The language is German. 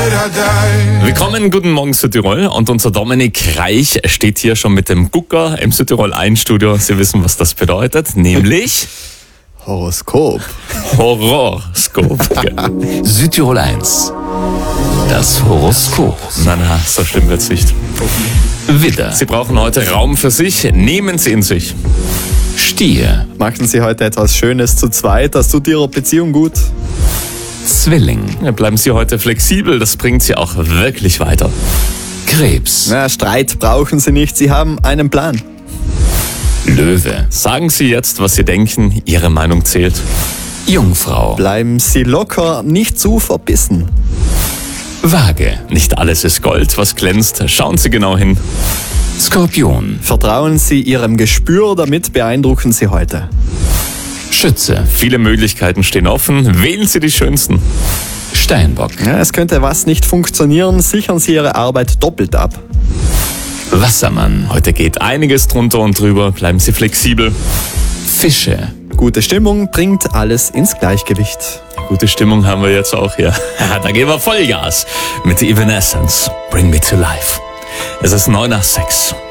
Willkommen, guten Morgen Südtirol. Und unser Dominik Reich steht hier schon mit dem Gucker im Südtirol 1 Studio. Sie wissen, was das bedeutet, nämlich Horoskop. Horoskop. Genau. Südtirol 1. Das Horoskop. Na, so schlimm wird's nicht. Widder, Sie brauchen heute Raum für sich. Nehmen Sie in sich. Stier, Machen Sie heute etwas Schönes zu zweit, das tut Ihrer Beziehung gut. Zwilling, Ja, bleiben Sie heute flexibel. Das bringt Sie auch wirklich weiter. Krebs, Streit brauchen Sie nicht, Sie haben einen Plan. Löwe, Sagen Sie jetzt, was Sie denken. Ihre Meinung zählt. Jungfrau, Bleiben Sie locker, nicht zu verbissen. Waage, Nicht alles ist Gold, was glänzt. Schauen Sie genau hin. Skorpion, Vertrauen Sie Ihrem Gespür, damit beeindrucken Sie heute. Schütze, Viele Möglichkeiten stehen offen. Wählen Sie die schönsten. Steinbock, Es könnte was nicht funktionieren, sichern Sie Ihre Arbeit doppelt ab. Wassermann, Heute geht einiges drunter und drüber. Bleiben Sie flexibel. Fische, Gute Stimmung bringt alles ins Gleichgewicht. Gute Stimmung haben wir jetzt auch hier. Da geben wir Vollgas mit Evanescence. Bring me to life. Es ist 9 nach 6.